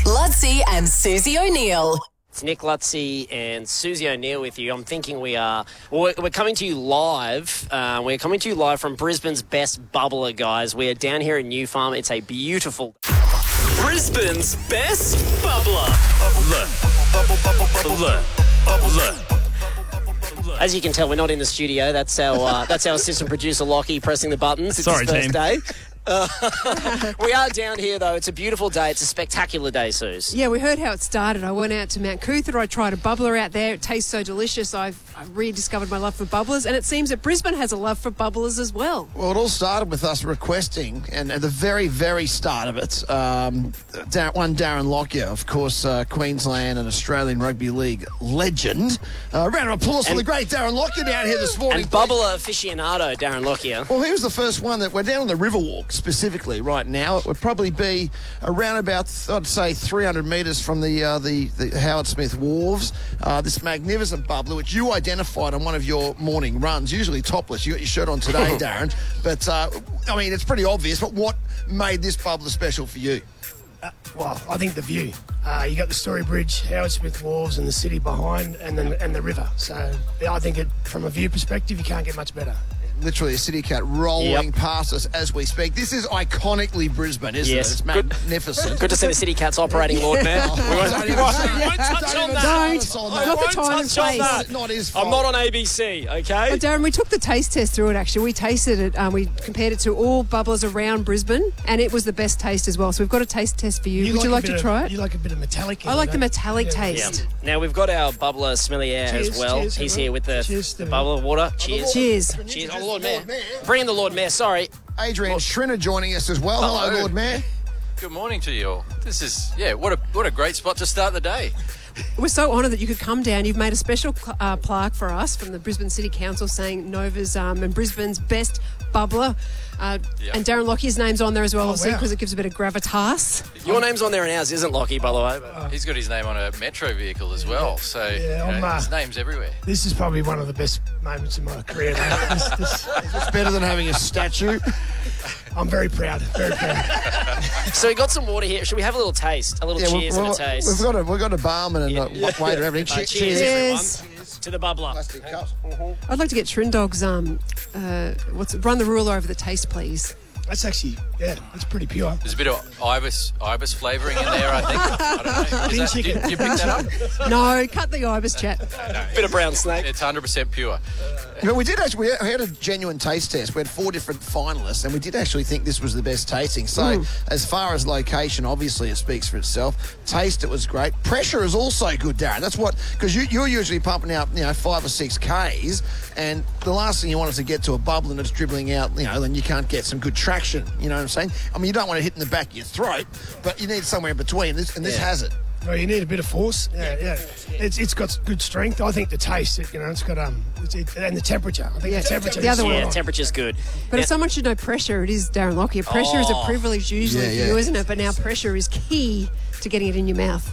Lutzi and Susie O'Neill. It's Nick Lutzi and Susie O'Neill with you. I'm thinking we're coming to you live. We're coming to you live from Brisbane's best bubbler, guys. We are down here in New Farm. It's a beautiful... Brisbane's best bubbler. As you can tell, we're not in the studio. That's our assistant producer, Lockie, pressing the buttons. It's Sorry, his first team. day. We are down here, though. It's a beautiful day. It's a spectacular day, Suze. Yeah, we heard how it started. I went out to Mount Cootha. I tried a bubbler out there. It tastes so delicious. I've rediscovered my love for bubblers. And it seems that Brisbane has a love for bubblers as well. Well, it all started with us requesting, and at the very, very start of it, one Darren Lockyer, of course, Queensland and Australian Rugby League legend. Round of applause for the great Darren Lockyer down here this morning. And bubbler aficionado, Darren Lockyer. Well, he was the first one that we're down on the Riverwalk specifically right now. It would probably be around about, I'd say, 300 metres from the Howard Smith Wharves. This magnificent bubbler, which you identified on one of your morning runs, usually topless. You got your shirt on today, Darren. But, I mean, it's pretty obvious. But what made this bubbler special for you? Well, I think the view. You got the Story Bridge, Howard Smith Wharves, and the city behind, and the river. So I think from a view perspective, you can't get much better. Literally a city cat rolling past us as we speak. This is iconically Brisbane, isn't it? It's magnificent. Good to see the city cats operating, Lord Mayor. Not the time and place. Not his fault. I'm not on ABC, okay? Well, Darren, we took the taste test through it, actually. We tasted it. We compared it to all bubblers around Brisbane, and it was the best taste as well. So we've got a taste test for you. Would you like to try it? You like a bit of metallic? I like the metallic taste. Yeah. Now, we've got our bubbler sommelier as well. Cheers, He's here with the bubbler water. Cheers. Cheers. Cheers. Oh, Lord Mayor. Bring in the Lord Mayor, sorry. Adrian Schrinner joining us as well. Hello, Lord Mayor. Good morning to you all. This is, what a great spot to start the day. We're so honoured that you could come down. You've made a special plaque for us from the Brisbane City Council saying Nova's and Brisbane's best bubbler. And Darren Lockyer's name's on there as well, also, because it gives a bit of gravitas. Your name's on there and ours isn't, Lockie, by the way. But... He's got his name on a metro vehicle as well, so his name's everywhere. This is probably one of the best moments in my career. It's better than having a statue. I'm very proud, very proud. So we got some water here. Should we have a little taste? A little cheers and a taste. We've got a barman and a waiter and everything. Cheers, everyone. To the bubbler. Plastic cup. I'd like to get Trindog's run the ruler over the taste, please. That's actually, that's pretty pure. There's a bit of ibis flavouring in there, I think. I don't know. Did you pick that up? No, cut the ibis chat. Bit of brown snake. It's 100% pure. But we did actually, we had a genuine taste test. We had 4 different finalists, and we did actually think this was the best tasting. So, as far as location, obviously it speaks for itself. Taste, it was great. Pressure is also good, Darren. That's what, because you're usually pumping out, 5 or 6 Ks, and the last thing you want is to get to a bubble and it's dribbling out, then you can't get some good traction. You know what I'm saying? I mean, you don't want to hit in the back of your throat, but you need somewhere in between, and this has it. Well, you need a bit of force. Yeah. It's got good strength. I think the taste, it's got and the temperature. I think the temperature. The other one. Yeah, temperature's good. But if someone should know pressure, it is Darren Lockyer. Pressure is a privilege usually for you, isn't it? But now pressure is key to getting it in your mouth.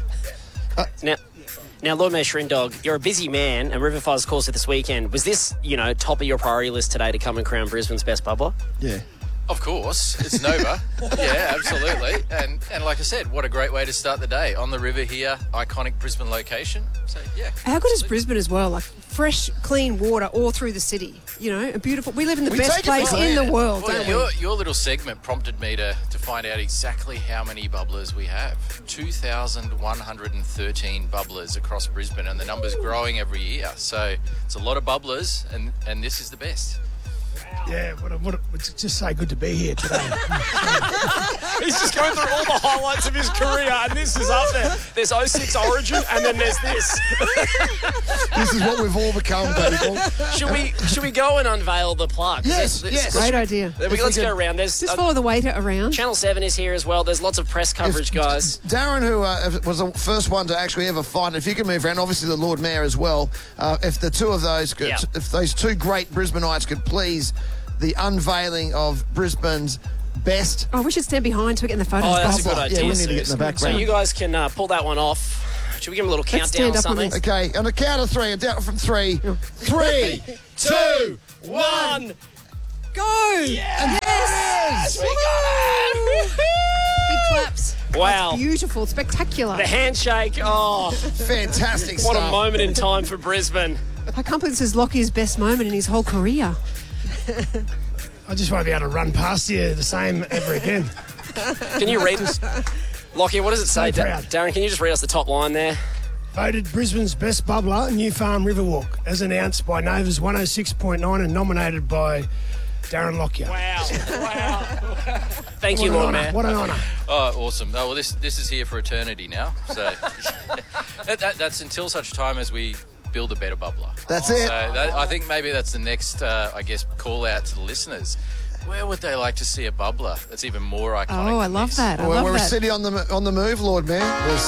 Now, Lord Mayor Shrindog, you're a busy man, and River Fire's course this weekend. Was this, top of your priority list today to come and crown Brisbane's best bubbler? Yeah. Of course, it's Nova. Yeah, absolutely. And like I said, what a great way to start the day. On the river here, iconic Brisbane location. So, yeah. How good is Brisbane as well? Like fresh, clean water all through the city. A beautiful... We live in the best place in the world, don't we? Your little segment prompted me to find out exactly how many bubblers we have. 2,113 bubblers across Brisbane, and the number's growing every year. So it's a lot of bubblers, and this is the best. Yeah, it's just so good to be here today. He's just going through all the highlights of his career, and this is up there. There's 06 Origin, and then there's this. This is what we've all become, people. Should we go and unveil the plaque? Yes. Great idea. Let's go around. Just follow the waiter around. Channel 7 is here as well. There's lots of press coverage, guys. Darren, who was the first one to actually ever find it, if you can move around, obviously the Lord Mayor as well, if the two of those, if those two great Brisbaneites could please the unveiling of Brisbane's best. Oh, we should stand behind to get in the photos. Oh, that's a good idea. Yeah, we need to get in the background. So you guys can pull that one off. Should we give him a little countdown or something? Okay, on the count of 3, down from 3. 3, 2, 1. Go! Yes! We got it! Big claps. Wow. That's beautiful, spectacular. The handshake. Oh, Fantastic what stuff. a moment in time for Brisbane. I can't believe this is Lockie's best moment in his whole career. I just won't be able to run past you the same ever again. Can you read this? Lockie, what does it say? So proud. Darren, can you just read us the top line there? Voted Brisbane's best bubbler, New Farm Riverwalk, as announced by Nova's 106.9 and nominated by Darren Lockyer. Wow. Thank you, What an Lord honour, Mayor. What an honour. Oh, awesome. Oh, well, this is here for eternity now. So that's until such time as we build a better bubbler. That's it. So I think maybe that's the next, call out to the listeners. Where would they like to see a bubbler that's even more iconic? Oh, I than love this? that. I Well, love we're a that. city on the move, Lord Mayor. We're